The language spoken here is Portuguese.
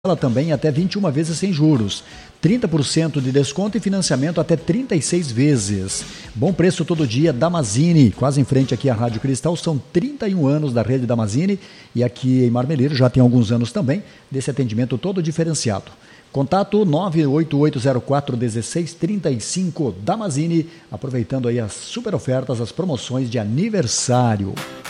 ela também até 21 vezes sem juros, 30% de desconto e financiamento até 36 vezes. Bom preço todo dia, Damazini, quase em frente aqui à Rádio Cristal, são 31 anos da rede Damazini e aqui em Marmeleiro já tem alguns anos também desse atendimento todo diferenciado. Contato 988041635 Damazini, aproveitando aí as super ofertas, as promoções de aniversário.